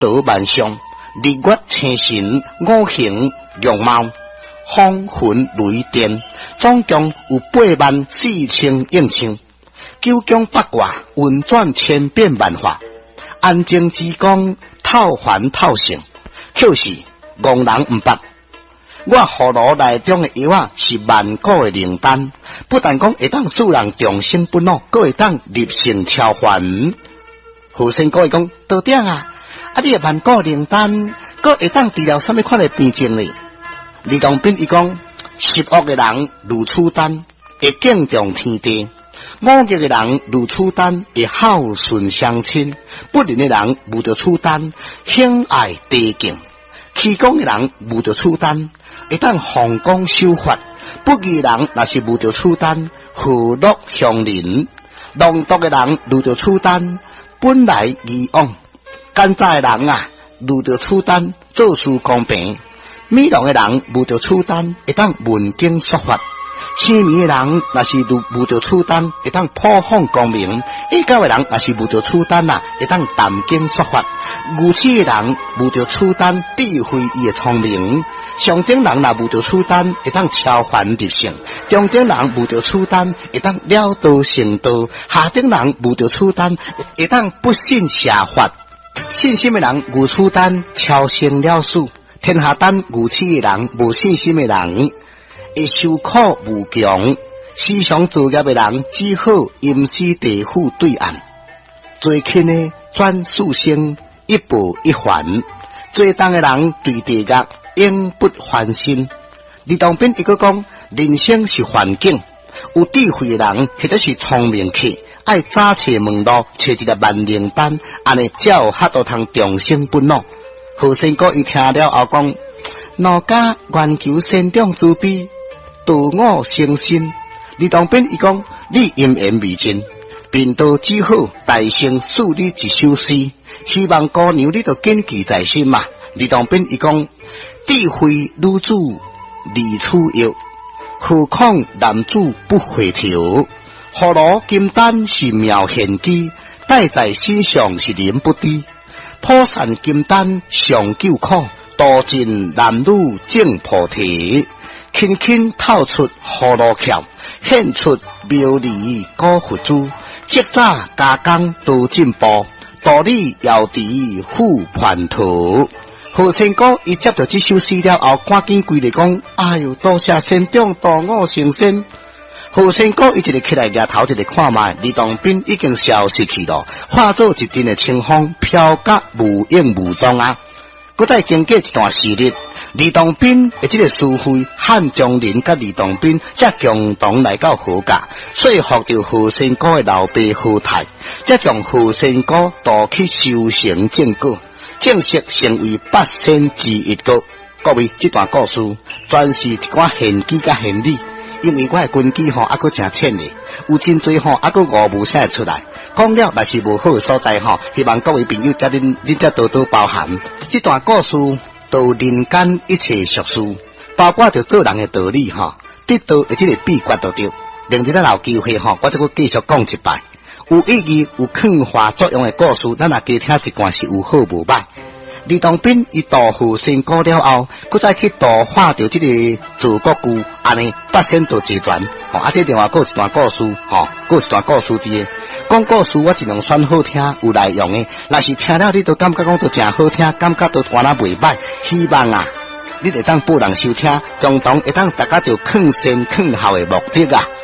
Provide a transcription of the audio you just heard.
德万象，日月星辰，五行容貌，风云雷电，总共有84000应象。九宫八卦，运转千变万化，安静之光，透凡透圣，就是戆人毋捌。我葫芦内中的药啊，是万古的灵丹，不但讲会当使人长生不老，佫会当立性超凡。后生哥伊讲，道长啊，你的万古灵丹，佫会当治疗什么款的病症呢？李当斌伊讲，10恶的人如此丹，会敬重天地；5恶的人如此丹，会孝顺乡亲；不仁的人无着此丹，喜爱地境；气功的人无着此丹，会当奉公守法；不义的人若是无着此丹，和乐乡邻；朗读的人如着此丹，本来义往；奸诈的人啊，如着此丹，做事公平；美容的人无着此丹，会当文经说法；痴迷的人若是无着此丹，会当破放光明；恶教的人若是无着此丹啊，会当谈经说法；愚痴的人无着此丹，智慧伊的聪明；上等人若无着此丹，会当超凡入圣；中等人无着此丹，会当了道成道；下等人无着此丹，会当不信邪法。信心的人无此丹，超生了死；天下丹无痴的人，无信心的人会受苦无强；思想作业的人，只好阴司地府对岸。做轻的转世生，一步一还；做重的人对地狱永不翻身。李当斌伊个讲，人生是环境，有智慧的人或者是聪明客，爱早找门路，找一个万灵丹，安尼才有法度通长生不老。后生哥伊听了后讲，老家愿求仙长慈悲，度我生心。李当斌伊讲，你淫言未尽，贫道只好大声诉你一首诗，希望姑娘你都谨记在心嘛。李当斌伊讲，智慧女子离此药，何况男子不回头。葫芦金丹是妙贤机，戴在身上是人不低。普散金丹上救苦，多尽男女正菩提。轻轻透出葫芦壳，显出妙理古佛珠。即早加工都进步，道理遥知富叛徒。何生哥伊接到这首诗了后，赶紧跪来讲：哎哟，多谢仙长度我成仙。何生哥伊一个起来抬头一个看卖，李当斌已经消失去了，化作一阵的清风，飘甲无影无踪啊！搁再经过一段时日，李当斌的这个师傅汉江林甲李当斌才共同来到何家，说服着何生哥的老爸何太，才将何生哥带去修成正果，正式成为8仙之一个。各位，这段故事全是一寡玄机甲玄理。因为我的根基还阁真浅呢，有真多还阁误无啥出来。讲了若是无好的所在希望各位朋友甲恁才多多包涵。这段故事到人间一切俗事，包括着做人的道理得到的这个秘诀就对。另一个有机会我再继续讲一摆，有意义、有劝化作用的故事，咱也加听一段是有好无歹。李当斌伊度何生哥了后，佮再去度化着这个祖国句，安尼8仙都齐全。这另外还有一段故事，还有一段故事伫讲故事，我尽量选好听、有内容的。若是听了你都感觉讲都真好听，感觉都完了袂歹。希望啊，你会当报人收听，共同会当大家就劝善劝孝的目的啊。